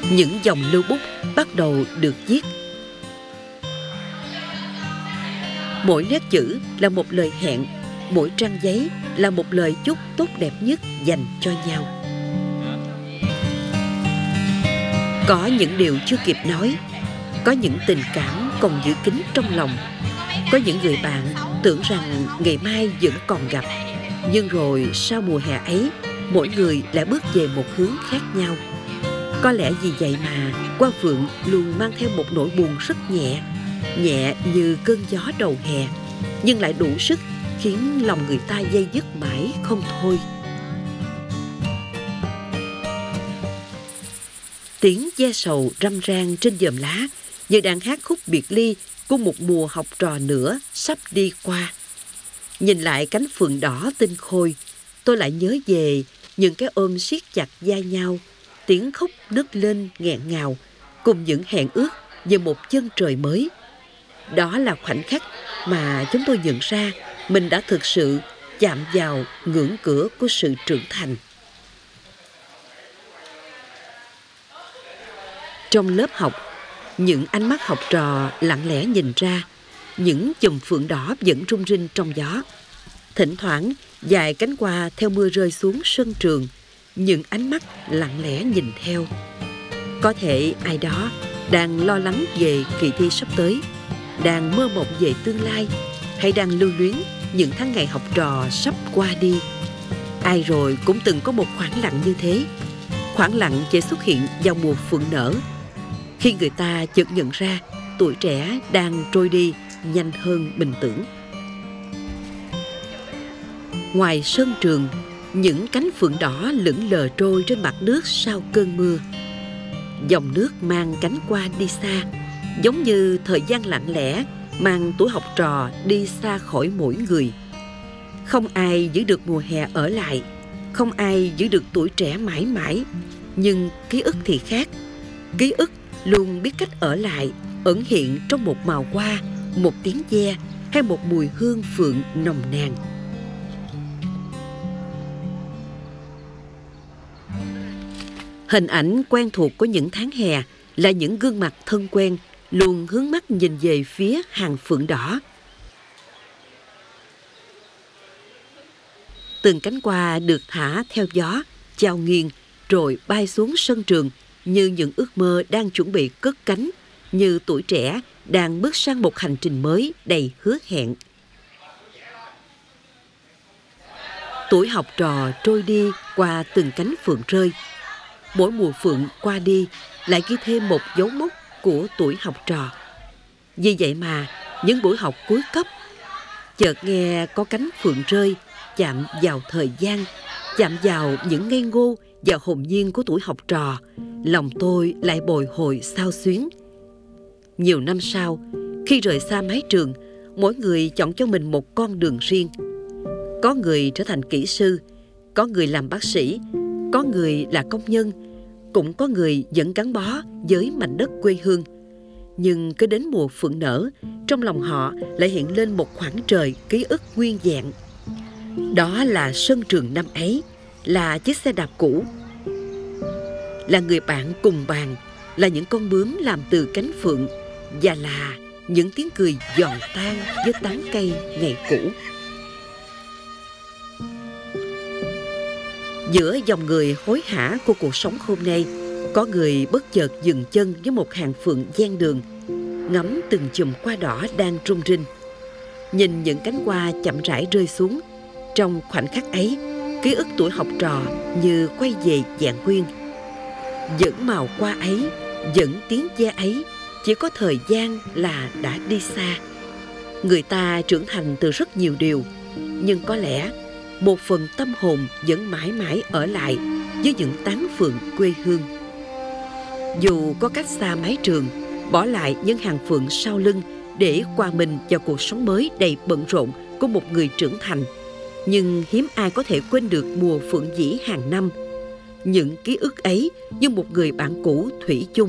Những dòng lưu bút bắt đầu được viết. Mỗi nét chữ là một lời hẹn, mỗi trang giấy là một lời chúc tốt đẹp nhất dành cho nhau. Có những điều chưa kịp nói, có những tình cảm còn giữ kín trong lòng, có những người bạn tưởng rằng ngày mai vẫn còn gặp, nhưng rồi sau mùa hè ấy, mỗi người lại bước về một hướng khác nhau. Có lẽ vì vậy mà Hoa Phượng luôn mang theo một nỗi buồn rất nhẹ, nhẹ như cơn gió đầu hè, nhưng lại đủ sức khiến lòng người ta dây dứt mãi không thôi. Tiếng ve sầu râm ran trên giòm lá như đang hát khúc biệt ly của một mùa học trò nữa sắp đi qua. Nhìn lại cánh phượng đỏ tinh khôi, tôi lại nhớ về những cái ôm siết chặt vai nhau, tiếng khóc nức lên nghẹn ngào, cùng những hẹn ước về một chân trời mới. Đó là khoảnh khắc mà chúng tôi nhận ra mình đã thực sự chạm vào ngưỡng cửa của sự trưởng thành. Trong lớp học, những ánh mắt học trò lặng lẽ nhìn ra, những chùm phượng đỏ vẫn rung rinh trong gió. Thỉnh thoảng, vài cánh hoa theo mưa rơi xuống sân trường, những ánh mắt lặng lẽ nhìn theo. Có thể ai đó đang lo lắng về kỳ thi sắp tới, đang mơ mộng về tương lai, hay đang lưu luyến những tháng ngày học trò sắp qua đi. Ai rồi cũng từng có một khoảng lặng như thế. Khoảng lặng chỉ xuất hiện vào mùa phượng nở, khi người ta chợt nhận ra tuổi trẻ đang trôi đi nhanh hơn mình tưởng. Ngoài sân trường, những cánh phượng đỏ lững lờ trôi trên mặt nước sau cơn mưa. Dòng nước mang cánh hoa đi xa, giống như thời gian lặng lẽ mang tuổi học trò đi xa khỏi mỗi người. Không ai giữ được mùa hè ở lại, không ai giữ được tuổi trẻ mãi mãi, nhưng ký ức thì khác. Ký ức luôn biết cách ở lại, ẩn hiện trong một màu hoa, một tiếng ve hay một mùi hương phượng nồng nàn. Hình ảnh quen thuộc của những tháng hè là những gương mặt thân quen luôn hướng mắt nhìn về phía hàng phượng đỏ. Từng cánh hoa được thả theo gió, chao nghiêng rồi bay xuống sân trường như những ước mơ đang chuẩn bị cất cánh, như tuổi trẻ đang bước sang một hành trình mới đầy hứa hẹn. Tuổi học trò trôi đi qua từng cánh phượng rơi. Mỗi mùa phượng qua đi lại ghi thêm một dấu mốc của tuổi học trò. Vì vậy mà những buổi học cuối cấp, chợt nghe có cánh phượng rơi chạm vào thời gian, chạm vào những ngây ngô và hồn nhiên của tuổi học trò, lòng tôi lại bồi hồi xao xuyến. Nhiều năm sau, khi rời xa mái trường, mỗi người chọn cho mình một con đường riêng. Có người trở thành kỹ sư, có người làm bác sĩ, có người là công nhân, cũng có người vẫn gắn bó với mảnh đất quê hương. Nhưng cứ đến mùa phượng nở, trong lòng họ lại hiện lên một khoảng trời ký ức nguyên vẹn. Đó là sân trường năm ấy, là chiếc xe đạp cũ, là người bạn cùng bàn, là những con bướm làm từ cánh phượng, và là những tiếng cười giòn tan với tán cây ngày cũ. Giữa dòng người hối hả của cuộc sống hôm nay, có người bất chợt dừng chân với một hàng phượng ven đường, ngắm từng chùm hoa đỏ đang rung rinh. Nhìn những cánh hoa chậm rãi rơi xuống, trong khoảnh khắc ấy, ký ức tuổi học trò như quay về vạn nguyên. Vẫn màu hoa ấy, vẫn tiếng ve ấy, chỉ có thời gian là đã đi xa. Người ta trưởng thành từ rất nhiều điều, nhưng có lẽ một phần tâm hồn vẫn mãi mãi ở lại với những tán phượng quê hương. Dù có cách xa mái trường, bỏ lại những hàng phượng sau lưng để hòa mình vào cuộc sống mới đầy bận rộn của một người trưởng thành, nhưng hiếm ai có thể quên được mùa phượng dĩ hàng năm. Những ký ức ấy như một người bạn cũ thủy chung